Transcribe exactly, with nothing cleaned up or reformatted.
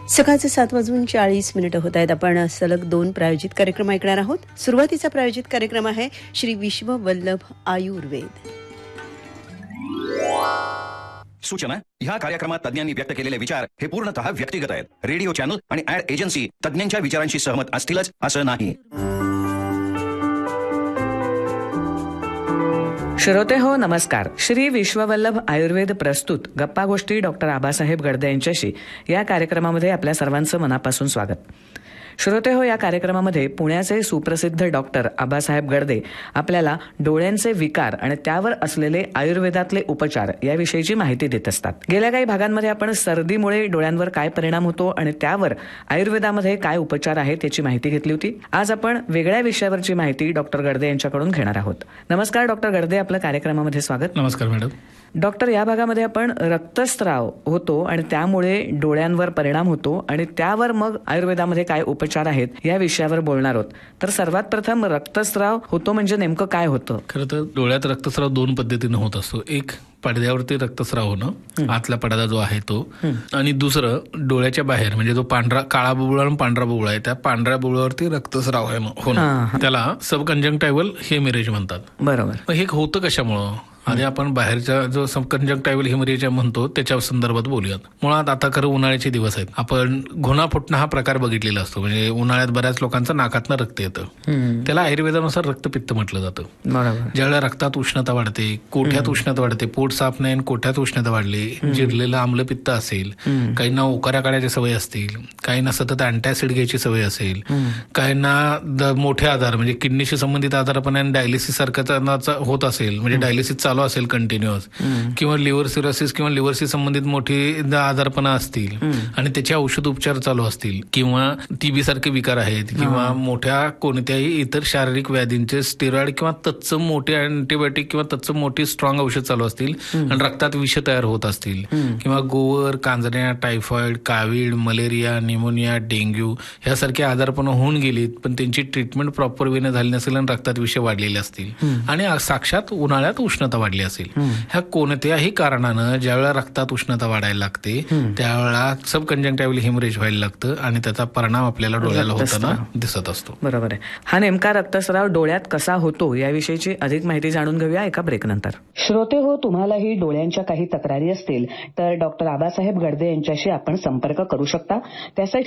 सकाळचे सात वाजून चाळीस मिनिटं होत आहेत. आपण सलग दोन प्रायोजित कार्यक्रम ऐकणार आहोत. सुरुवातीचा प्रायोजित कार्यक्रम आहे श्री विश्व वल्लभ आयुर्वेद. सूचना: ह्या कार्यक्रमात तज्ञांनी व्यक्त केलेले विचार हे पूर्णतः व्यक्तिगत आहेत. रेडिओ चॅनल आणि ऍड एजन्सी तज्ञांच्या विचारांशी सहमत असतीलच असं नाही. श्रोते हो, नमस्कार. श्री विश्ववल्लभ आयुर्वेद प्रस्तुत गप्पा गोष्टी डॉक्टर आबासाहेब गडदे यांच्याशी या कार्यक्रमामध्ये आपल्या सर्वांचं मनापासून स्वागत. श्रोते हो, या कार्यक्रमामध्ये पुण्याचे सुप्रसिद्ध डॉक्टर आबासाहेब गडदे आपल्याला डोळ्यांचे विकार आणि त्यावर असलेले आयुर्वेदातले उपचार याविषयीची माहिती देत असतात. गेल्या काही भागांमध्ये आपण सर्दीमुळे डोळ्यांवर काय परिणाम होतो आणि त्यावर आयुर्वेदामध्ये काय उपचार आहेत याची माहिती घेतली होती. आज आपण वेगळ्या विषयावरची माहिती डॉक्टर गडदे यांच्याकडून घेणार आहोत. नमस्कार डॉक्टर गडदे, आपलं कार्यक्रमामध्ये स्वागत. नमस्कार मॅडम. डॉक्टर, या भागामध्ये आपण रक्तस्राव होतो आणि त्यामुळे डोळ्यांवर परिणाम होतो आणि त्यावर मग आयुर्वेदामध्ये काय उपचार आहेत या विषयावर बोलणार आहोत. तर सर्वात प्रथम, रक्तस्राव होतो म्हणजे नेमकं काय होतं? खरं तर डोळ्यात रक्तस्राव दोन पद्धतीने होत असतो. एक, पडद्यावरती रक्तस्राव होणं, आतला पडदा जो आहे तो, आणि दुसरं डोळ्याच्या बाहेर म्हणजे जो पांढरा काळा बुबुळा आणि पांढरा बुबुळा आहे त्या पांढऱ्या बुबुळावरती रक्तस्राव होणं, त्याला सबकंजंक्टायव्हल हेमरेज म्हणतात. बरोबर. हे होतं कशामुळं? आधी आपण बाहेरच्या जो सबकंजंक्टायव्हल हेमरेज म्हणतो त्याच्या संदर्भात बोलूयात. मुळात आता खरं उन्हाळ्याचे दिवस आहेत. आपण घुणा फुटणं हा प्रकार बघितलेला असतो. म्हणजे उन्हाळ्यात बऱ्याच लोकांचं नाकातनं रक्त येतं. त्याला आयुर्वेदानुसार रक्तपित्त म्हटलं जातं. ज्यावेळेला रक्तात उष्णता वाढते, कोठ्यात उष्णता वाढते, पोट साफ नाही आणि कोठ्यात उष्णता वाढली, जिरलेलं आम्लपित्त असेल, काहींना ओकाऱ्या काढायची सवय असतील, काहींना सतत अँटॅसिड घ्यायची सवय असेल, काहींना मोठे आजार म्हणजे किडनीशी संबंधित आजारपण आणि डायलिसिस सारखा होत असेल, म्हणजे डायलिसिस चालू असेल कंटिन्युअस, किंवा लिव्हर सिरोसिस किंवा लिव्हरशी संबंधित मोठी आजारपणा असतील आणि त्याचे औषध उपचार चालू असतील, किंवा टीबी सारखे विकार आहेत, किंवा मोठ्या कोणत्याही इतर शारीरिक व्याधींचे स्टेरॉइड किंवा तत्सम मोठे अँटीबायोटिक किंवा तत्सम मोठी स्ट्रॉंग औषध चालू असतील आणि रक्तात विष तयार होत असतील, किंवा गोवर, कांजण्या, टायफॉइड, कावीळ, मलेरिया, निमोनिया, डेंग्यू ह्यासारखे आजारपण होऊन गेलीत पण त्यांची ट्रीटमेंट प्रॉपर वेने झाली नसेल आणि रक्तात विष वाढलेले असतील आणि साक्षात उन्हाळ्यात उष्णता वाढली असेल, ह्या कोणत्याही कारणानं ज्यावेळेला रक्तात उष्णता वाढायला लागते त्यावेळेला सबकंजंक्टायव्हल हेमरेज व्हायला लागतं आणि त्याचा परिणाम आपल्याला डोळ्याला होताना दिसत असतो. बरोबर आहे. हा नेमका रक्तस्राव डोळ्यात कसा होतो याविषयीची अधिक माहिती जाणून घेऊया एका ब्रेक नंतर. श्रोते हो, तुम्हालाही डोळ्यांच्या काही तक्रारी असतील तर डॉक्टर आबासाहेब गडदे यांच्याशी आपण संपर्क करू शकता. त्यासाठी